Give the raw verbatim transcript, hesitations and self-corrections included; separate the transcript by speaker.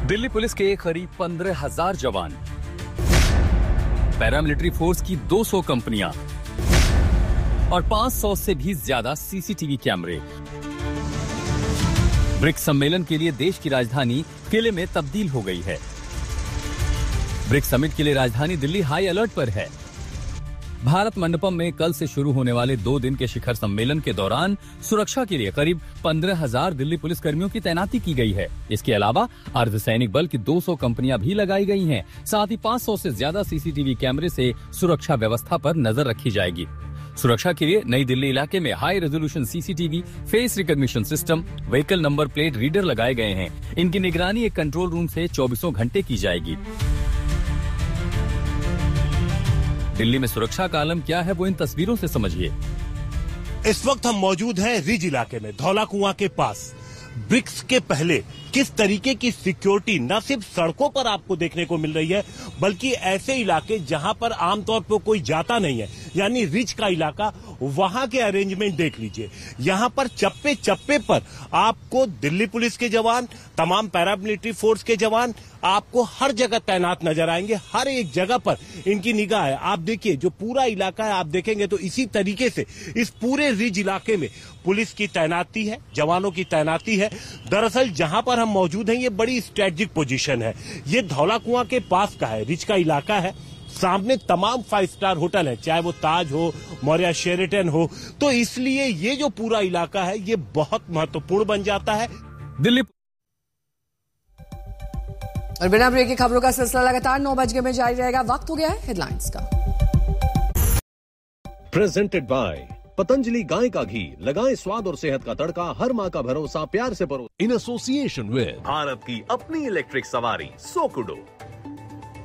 Speaker 1: Delhi police के करीब पंद्रह हजार जवान, पैरामिलिट्री फोर्स की दो सौ कंपनियां और पाँच सौ से भी ज्यादा सीसीटीवी कैमरे। ब्रिक्स सम्मेलन के लिए देश की राजधानी किले में तब्दील हो गई है। ब्रिक्स समिट के लिए राजधानी दिल्ली हाई अलर्ट पर है। भारत मंडपम में कल से शुरू होने वाले दो दिन के शिखर सम्मेलन के दौरान सुरक्षा के लिए करीब पंद्रह हजार दिल्ली पुलिस कर्मियों की तैनाती की गई है। इसके अलावा अर्धसैनिक बल की दो सौ कंपनियां भी लगाई गई हैं। साथ ही पाँच सौ से ज्यादा सीसीटीवी कैमरे से सुरक्षा व्यवस्था पर नजर रखी जाएगी। सुरक्षा के लिए नई दिल्ली इलाके में high resolution CCTV, face recognition system, vehicle number plate reader लगाए गए हैं। इनकी निगरानी एक कंट्रोल रूम से चौबीसों घंटे की जाएगी। दिल्ली में सुरक्षा का आलम क्या है, वो इन तस्वीरों से समझिए।
Speaker 2: इस वक्त हम मौजूद हैं रिज इलाके में, धौला कुआं के पास। ब्रिक्स के पहले किस तरीके की सिक्योरिटी न सिर्फ सड़कों पर आपको देखने को मिल रही है, बल्कि ऐसे इलाके जहां पर आमतौर पर कोई जाता नहीं है, यानी रिच का इलाका, वहां के अरेंजमेंट देख लीजिए। यहां पर चप्पे चप्पे पर आपको दिल्ली पुलिस के जवान, तमाम पैरामिलिट्री फोर्स के जवान आपको हर जगह तैनात नजर आएंगे। हर एक जगह पर इनकी निगाह है। आप देखिए, जो पूरा इलाका है, आप देखेंगे तो इसी तरीके से इस पूरे रिज इलाके में पुलिस की तैनाती है, जवानों की तैनाती है। दरअसल जहां पर हम मौजूद हैं, ये बड़ी स्ट्रेटेजिक पोजीशन है। ये धौला कुआं के पास का है, रिच का इलाका है। सामने तमाम फाइव स्टार होटल है, चाहे वो ताज हो, मौर्या शेरेटन हो। तो इसलिए ये जो पूरा इलाका है, ये बहुत महत्वपूर्ण बन जाता है।
Speaker 1: दिल्ली
Speaker 3: और बिना ब्रेक की खबरों का सिलसिला लगातार नौ बजे में जारी रहेगा। वक्त हो गया है हेडलाइंस का।
Speaker 4: प्रेजेंटेड बाय पतंजलि गाय का घी, लगाएं स्वाद और सेहत का तड़का, हर माँ का भरोसा प्यार से परो। इन एसोसिएशन विद
Speaker 5: भारत की अपनी इलेक्ट्रिक सवारी सोकुडो।